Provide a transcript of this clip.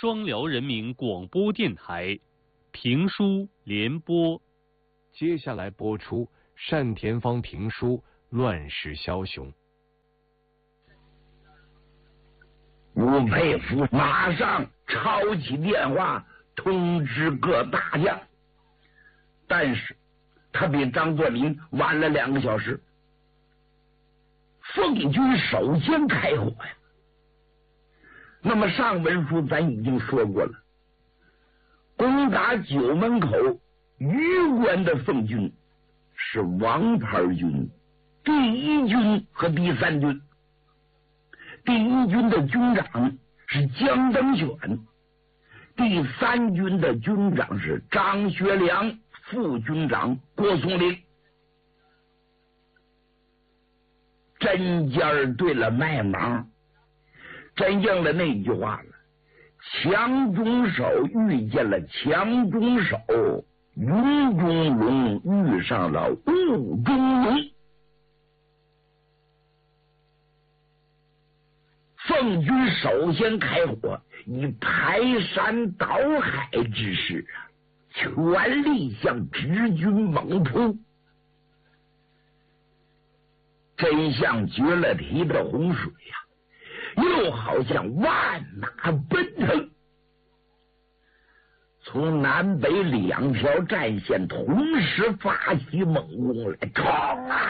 双辽人民广播电台评书联播。 接下来播出单田芳评书《乱世枭雄》。 吴佩孚马上抄起电话通知各大将，但是他比张作霖晚了2个小时。奉军首先开火呀。那么上文书咱已经说过了，攻打九门口榆关的奉军是王牌军，第1军和第3军。第1军的军长是江登选，第3军的军长是张学良，副军长郭松龄。针尖对了麦芒，真应了那句话了，强中手遇见了强中手，云中龙遇上了雾中龙。奉军首先开火，以排山倒海之势全力向直军猛扑。真像决了堤的洪水呀，又好像万马奔腾，从南北2条战线同时发起猛攻来，冲啊！